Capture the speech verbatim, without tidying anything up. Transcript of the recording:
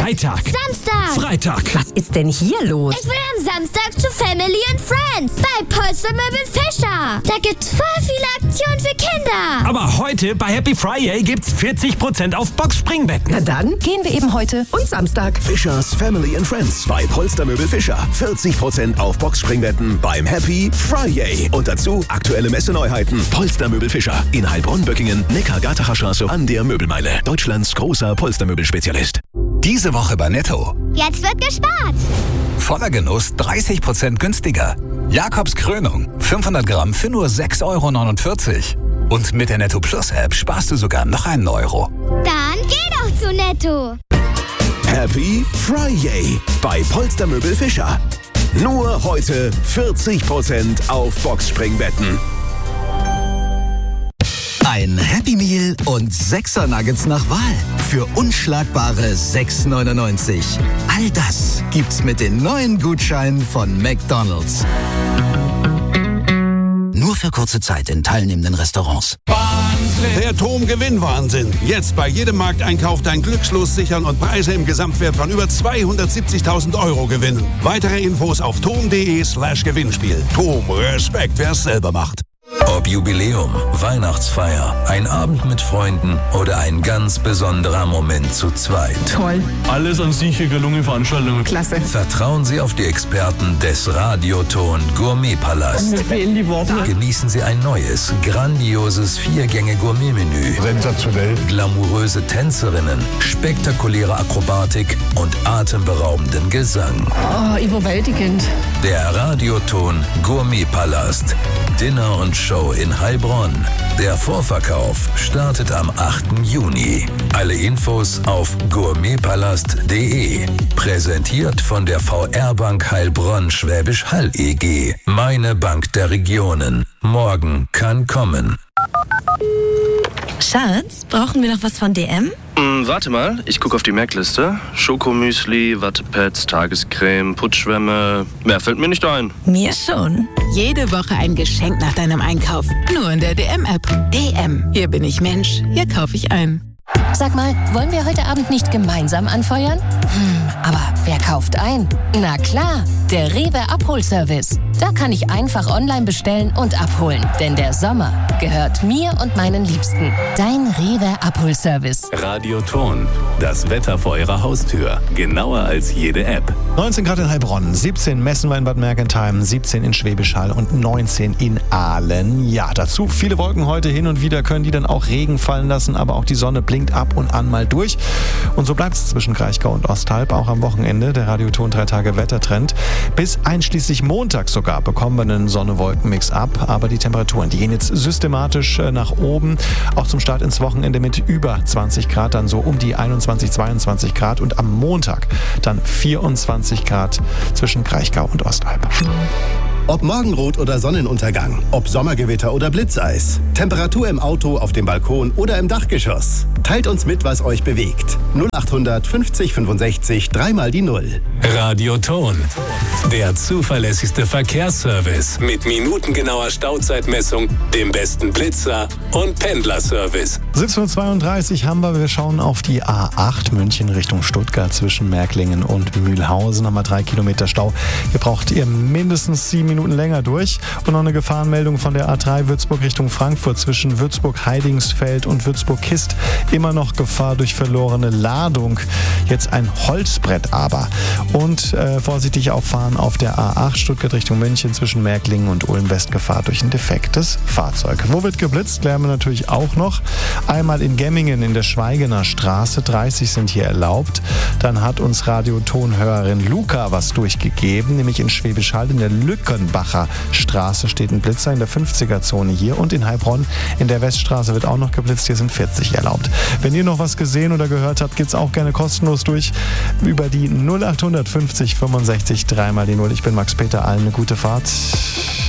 Freitag. Samstag. Freitag. Was ist denn hier los? Ich will am Samstag zu Family and Friends bei Polstermöbel Fischer. Da gibt's voll viele Aktionen für Kinder. Aber heute bei Happy Friday gibt's vierzig Prozent auf Boxspringbetten. Na dann gehen wir eben heute und Samstag. Fischers Family and Friends bei Polstermöbel Fischer. vierzig Prozent auf Boxspringbetten beim Happy Friday. Und dazu aktuelle Messeneuheiten. Polstermöbel Fischer in Heilbronn-Böckingen, Neckar-Gartacher Straße an der Möbelmeile. Deutschlands großer Polstermöbelspezialist. Diese Woche bei Netto. Jetzt wird gespart. Voller Genuss dreißig Prozent günstiger. Jakobs Krönung fünfhundert Gramm für nur sechs Euro neunundvierzig. Und mit der Netto Plus App sparst du sogar noch einen Euro. Dann geh doch zu Netto. Happy Friday bei Polstermöbel Fischer. Nur heute vierzig Prozent auf Boxspringbetten. Ein Happy Meal und Sechser Nuggets nach Wahl für unschlagbare sechs neunundneunzig. All das gibt's mit den neuen Gutscheinen von McDonald's. Nur für kurze Zeit in teilnehmenden Restaurants. Der Tom-Gewinn-Wahnsinn. Jetzt bei jedem Markteinkauf dein Glückslos sichern und Preise im Gesamtwert von über zweihundertsiebzigtausend Euro gewinnen. Weitere Infos auf tom.de slash Gewinnspiel. Tom, Respekt, wer es selber macht. Ob Jubiläum, Weihnachtsfeier, ein Abend mit Freunden oder ein ganz besonderer Moment zu zweit. Toll. Alles an sich gelungene Veranstaltungen. Klasse. Vertrauen Sie auf die Experten des Radioton Gourmetpalast. Mir fehlen die Worte. Genießen Sie ein neues, grandioses Vier-Gänge-Gourmet-Menü. Sensationell. Glamouröse Tänzerinnen, spektakuläre Akrobatik und atemberaubenden Gesang. Oh, überwältigend. Der Radioton Gourmetpalast. Dinner und Show in Heilbronn. Der Vorverkauf startet am achten Juni. Alle Infos auf gourmetpalast punkt de. Präsentiert von der V R-Bank Heilbronn Schwäbisch Hall E G. Meine Bank der Regionen. Morgen kann kommen. Schatz, brauchen wir noch was von D M? Hm, warte mal, ich gucke auf die Merkliste. Schokomüsli, Wattepads, Tagescreme, Putzschwämme. Mehr fällt mir nicht ein. Mir schon. Jede Woche ein Geschenk nach deinem Einkauf. Nur in der D M-App. D M. Hier bin ich Mensch. Hier kaufe ich ein. Sag mal, wollen wir heute Abend nicht gemeinsam anfeuern? Hm, aber wer kauft ein? Na klar, der Rewe Abholservice. Da kann ich einfach online bestellen und abholen. Denn der Sommer gehört mir und meinen Liebsten. Dein Rewe Abholservice. Radioton. Das Wetter vor Ihrer Haustür. Genauer als jede App. neunzehn Grad in Heilbronn, siebzehn Messenwein in Bad Mergentheim, siebzehn in Schwäbisch Hall und neunzehn in Aalen. Ja, dazu viele Wolken heute hin und wieder, können die dann auch Regen fallen lassen, aber auch die Sonne blinkt ab und an mal durch. Und so bleibt es zwischen Kraichgau und Osthalb, auch am Wochenende. Der Radioton drei Tage Wettertrend. Bis einschließlich Montag sogar bekommen wir einen Sonne-Wolken-Mix ab. Aber die Temperaturen, die gehen jetzt systematisch nach oben. Auch zum Start ins Wochenende mit über zwanzig Grad, dann so um die einundzwanzig, zweiundzwanzig Grad. Und am Montag dann vierundzwanzig Grad zwischen Kraichgau und Osthalb. Ob Morgenrot oder Sonnenuntergang, ob Sommergewitter oder Blitzeis, Temperatur im Auto, auf dem Balkon oder im Dachgeschoss. Teilt uns mit, was euch bewegt. null achthundert fünfzig fünfundsechzig, dreimal die Null. Radioton. Der zuverlässigste Verkehrsservice mit minutengenauer Stauzeitmessung, dem besten Blitzer und Pendlerservice. siebzehn Uhr zweiunddreißig haben wir. Wir schauen auf die A acht München Richtung Stuttgart zwischen Märklingen und Mühlhausen. Haben wir drei Kilometer Stau. Hier braucht ihr mindestens sieben Minuten länger durch. Und noch eine Gefahrenmeldung von der A drei Würzburg Richtung Frankfurt zwischen Würzburg-Heidingsfeld und Würzburg-Kist. Immer noch Gefahr durch verlorene Ladung. Jetzt ein Holzbrett aber. Und äh, vorsichtig auffahren auf der A acht Stuttgart Richtung München zwischen Märklingen und Ulm-West. Gefahr durch ein defektes Fahrzeug. Wo wird geblitzt? Klären wir natürlich auch noch. Einmal in Gemmingen in der Schweigener Straße. dreißig sind hier erlaubt. Dann hat uns Radiotonhörerin Luca was durchgegeben, nämlich in Schwäbisch Hall in der Lückenbacher Straße steht ein Blitzer in der fünfziger-Zone hier. Und in Heilbronn in der Weststraße wird auch noch geblitzt. Hier sind vierzig erlaubt. Wenn ihr noch was gesehen oder gehört habt, geht's auch gerne kostenlos durch über die null achthundert fünfzig fünfundsechzig, dreimal die Null. Ich bin Max Peter, allen eine gute Fahrt.